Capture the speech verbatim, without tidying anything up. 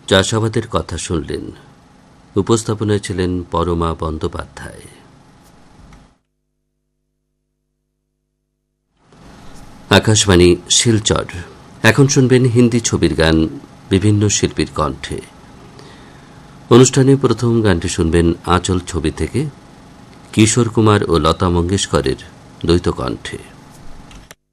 চাষাবাদের কথা শুনলেন। উপস্থাপনায় ছিলেন পরমা বন্দ্যোপাধ্যায়। আকাশবাণী শিলচর। এখন শুনবেন হিন্দি ছবির গান বিভিন্ন শিল্পীর কণ্ঠে। অনুষ্ঠানে প্রথম গানটি শুনবেন আঁচল ছবি থেকে কিশোর কুমার ও লতা মঙ্গেশকরের দ্বৈত কণ্ঠে।